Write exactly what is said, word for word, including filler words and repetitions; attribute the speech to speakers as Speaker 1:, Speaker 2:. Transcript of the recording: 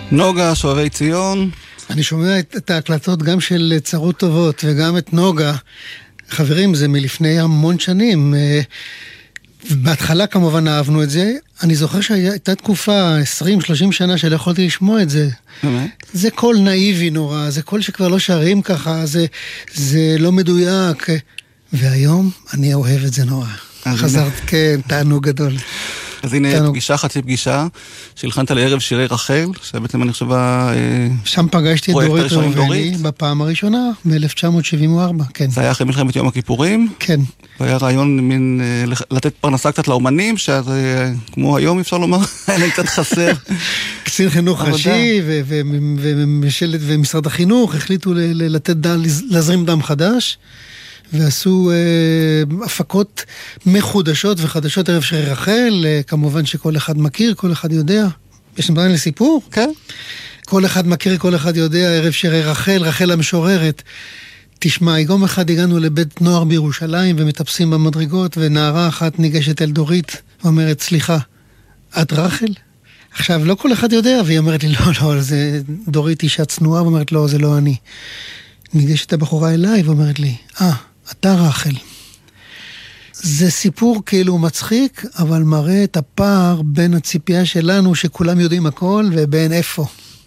Speaker 1: נוגה, שואבי ציון.
Speaker 2: אני שומע את, את ההקלטות גם של צרות טובות וגם את נוגה. חברים, זה מלפני המון שנים. בהתחלה כמובן אהבנו את זה. אני זוכר שהייתה תקופה, עשרים שלושים שנה שלא יכולתי לשמוע את זה. באמת? זה קול נאיבי נורא, זה קול שכבר לא שרים ככה, זה, זה לא מדויק. והיום אני אוהב את זה נורא. חזרת, כן, תענוג גדול.
Speaker 1: אז הנה פגישה, חצי פגישה, שהלחנת לערב שירי רחל, שבעצם אני חושבה...
Speaker 2: שם פגשתי את דורית ראובני בפעם הראשונה, ב-אלף תשע מאות שבעים וארבע, כן.
Speaker 1: זה היה אחרי מלחמת יום הכיפורים?
Speaker 2: כן.
Speaker 1: והיה רעיון מין לתת פרנסה קצת לאומנים, שכמו היום אפשר לומר, היה להם קצת חסר.
Speaker 2: קצין חינוך ראשי ומשרד החינוך החליטו לתת להזרים דם חדש, ועשו אה, הפקות מחודשות וחדשות ערב שירי רחל, אה, כמובן שכל אחד מכיר, כל אחד יודע. יש נמדן לסיפור?
Speaker 1: כן.
Speaker 2: כל אחד מכיר, כל אחד יודע, ערב שירי רחל, רחל המשוררת. תשמע, יום אחד הגענו לבית נוער בירושלים ומטפסים במדרגות, ונערה אחת ניגשת אל דורית ואומרת, סליחה, את רחל? עכשיו, לא כל אחד יודע, והיא אומרת לי, לא, לא, זה דורית אישה צנועה, ואומרת, לא, זה לא אני. ניגשת הבחורה אליי ואומרת לי, אה, אתה רחל. זה סיפור כאילו מצחיק, אבל מראה את הפער בין הציפייה שלנו שכולם יודעים הכל ובין איפה.